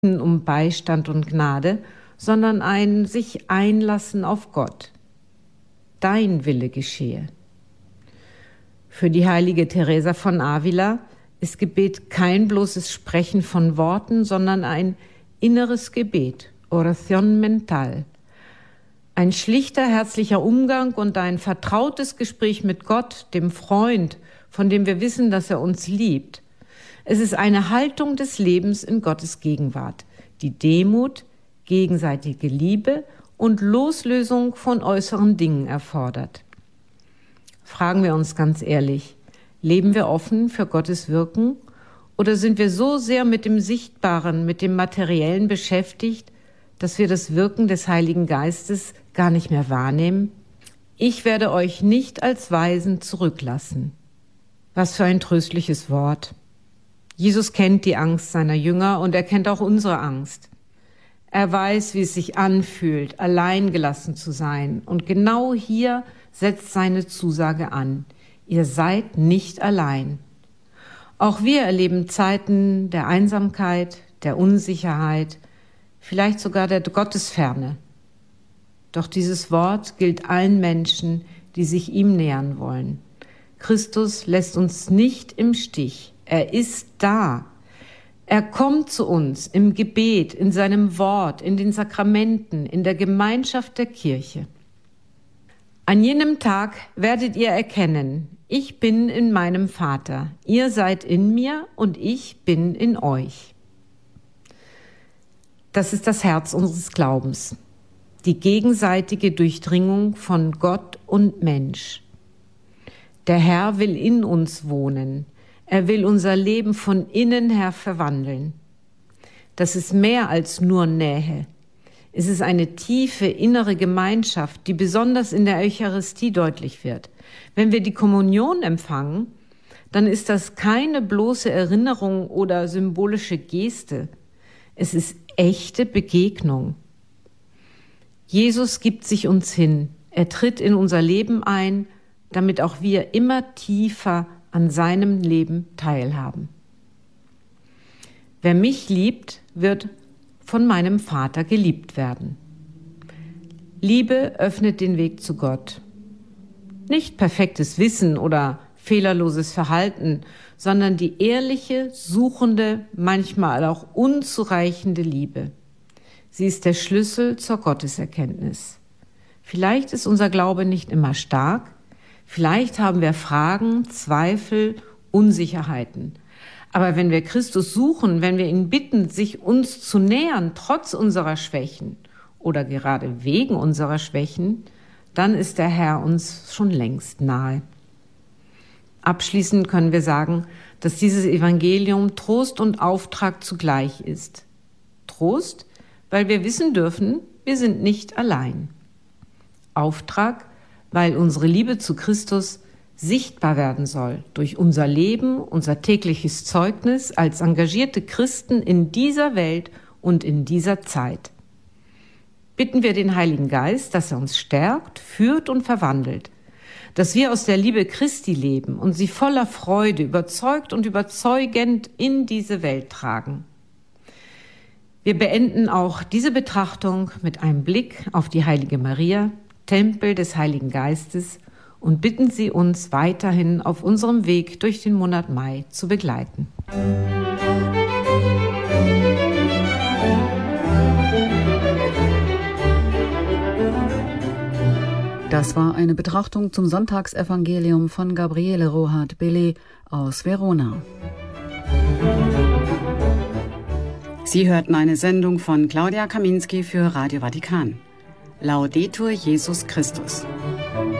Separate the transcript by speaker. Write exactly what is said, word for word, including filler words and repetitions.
Speaker 1: um Beistand und Gnade, sondern ein sich einlassen auf Gott. Dein Wille geschehe. Für die heilige Teresa von Avila ist Gebet kein bloßes Sprechen von Worten, sondern ein inneres Gebet, Oración mental. Ein schlichter, herzlicher Umgang und ein vertrautes Gespräch mit Gott, dem Freund, von dem wir wissen, dass er uns liebt. Es ist eine Haltung des Lebens in Gottes Gegenwart, die Demut, gegenseitige Liebe und Loslösung von äußeren Dingen erfordert. Fragen wir uns ganz ehrlich, leben wir offen für Gottes Wirken oder sind wir so sehr mit dem Sichtbaren, mit dem Materiellen beschäftigt, dass wir das Wirken des Heiligen Geistes gar nicht mehr wahrnehmen? Ich werde euch nicht als Weisen zurücklassen. Was für ein tröstliches Wort. Jesus kennt die Angst seiner Jünger und er kennt auch unsere Angst. Er weiß, wie es sich anfühlt, allein gelassen zu sein. Und genau hier setzt seine Zusage an. Ihr seid nicht allein. Auch wir erleben Zeiten der Einsamkeit, der Unsicherheit, vielleicht sogar der Gottesferne. Doch dieses Wort gilt allen Menschen, die sich ihm nähern wollen. Christus lässt uns nicht im Stich. Er ist da. Er kommt zu uns im Gebet, in seinem Wort, in den Sakramenten, in der Gemeinschaft der Kirche. An jenem Tag werdet ihr erkennen, ich bin in meinem Vater, ihr seid in mir und ich bin in euch. Das ist das Herz unseres Glaubens, die gegenseitige Durchdringung von Gott und Mensch. Der Herr will in uns wohnen. Er will unser Leben von innen her verwandeln. Das ist mehr als nur Nähe. Es ist eine tiefe innere Gemeinschaft, die besonders in der Eucharistie deutlich wird. Wenn wir die Kommunion empfangen, dann ist das keine bloße Erinnerung oder symbolische Geste. Es ist echte Begegnung. Jesus gibt sich uns hin. Er tritt in unser Leben ein, damit auch wir immer tiefer an seinem Leben teilhaben. Wer mich liebt, wird von meinem Vater geliebt werden. Liebe öffnet den Weg zu Gott. Nicht perfektes Wissen oder fehlerloses Verhalten, sondern die ehrliche, suchende, manchmal auch unzureichende Liebe. Sie ist der Schlüssel zur Gotteserkenntnis. Vielleicht ist unser Glaube nicht immer stark, vielleicht haben wir Fragen, Zweifel, Unsicherheiten. Aber wenn wir Christus suchen, wenn wir ihn bitten, sich uns zu nähern, trotz unserer Schwächen oder gerade wegen unserer Schwächen, dann ist der Herr uns schon längst nahe. Abschließend können wir sagen, dass dieses Evangelium Trost und Auftrag zugleich ist. Trost, weil wir wissen dürfen, wir sind nicht allein. Auftrag, weil unsere Liebe zu Christus sichtbar werden soll durch unser Leben, unser tägliches Zeugnis als engagierte Christen in dieser Welt und in dieser Zeit. Bitten wir den Heiligen Geist, dass er uns stärkt, führt und verwandelt, dass wir aus der Liebe Christi leben und sie voller Freude, überzeugt und überzeugend in diese Welt tragen. Wir beenden auch diese Betrachtung mit einem Blick auf die Heilige Maria, Tempel des Heiligen Geistes, und bitten Sie uns weiterhin auf unserem Weg durch den Monat Mai zu begleiten.
Speaker 2: Das war eine Betrachtung zum Sonntagsevangelium von Gabriele Rohat-Bele aus Verona.
Speaker 3: Sie hörten eine Sendung von Claudia Kaminski für Radio Vatikan. Laudetur Jesus Christus.